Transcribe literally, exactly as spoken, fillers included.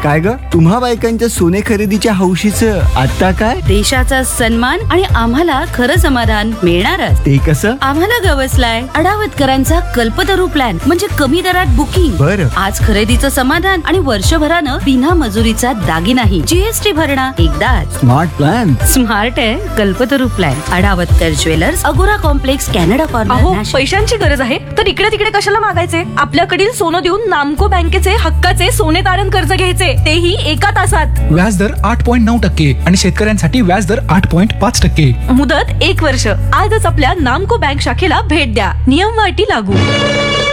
काय ग, तुम्हा बायकांच्या सोने खरेदीच्या हौशीचं आता काय? देशाचा सन्मान आणि आम्हाला खरं समाधान मिळणारच. ते कसं? आम्हाला गवसलाय अडावतकरांचा कल्पतरू प्लॅन, म्हणजे कमी दरात बुकिंग. बरं. आज खरेदीचं समाधान आणि वर्षभरानं बिना मजुरीचा दागिनाही. जीएसटी भरणा एकदाच. Smart plan. स्मार्ट आहे कल्पतरू प्लॅन. अडावतकर ज्वेलर्स, अगोरा कॉम्प्लेक्स, कॅनडा अहो, कॉर्नर. पैशांची गरज आहे तर इकडे तिकडे कशाला मागायचे? आपल्याकडील सोनं देऊन नामको बँकेचे हक्काचे सोने तारण कर्ज घ्यायचे, तेही एका तासात. व्याजदर आठ पॉईंट नऊ टक्के आणि शेतकऱ्यांसाठी व्याजदर आठ पॉईंट पाच टक्के. मुदत एक वर्ष. आजच आपल्या नामको बँक शाखेला भेट द्या. नियम व अटी लागू.